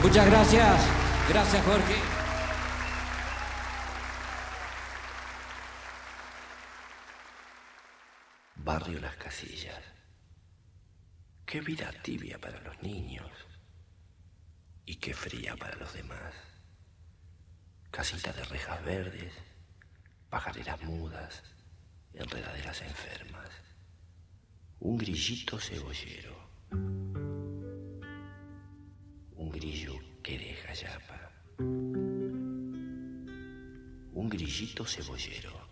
Muchas gracias. Gracias, Jorge. Barrio Las Casillas. Qué vida tibia para los niños y qué fría para los demás. Casita de rejas verdes, pajareras mudas, enredaderas enfermas. Un grillito cebollero. Un grillo que deja yapa. Un grillito cebollero.